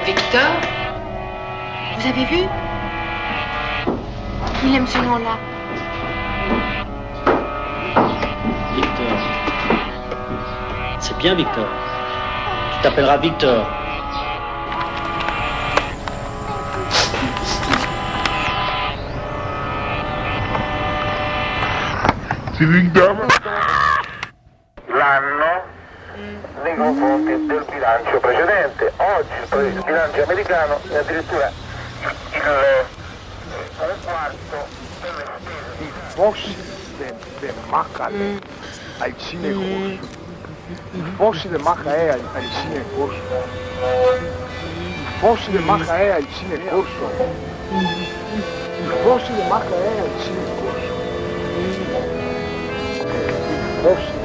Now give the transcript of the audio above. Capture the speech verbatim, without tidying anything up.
Victor? Vous avez vu? Il aime ce nom-là. Victor. C'est bien, Victor. Tu t'appelleras Victor. L'anno nei confronti del bilancio precedente. Oggi il bilancio americano è addirittura il un quarto delle spese. Die Vos de, de Macaé uit Sinekos. Die Vos de Macaé uit Sinekos. Die Vos de Macaé uit Sinekos. Die Vos de Macaé uit Sinekos. Die Vos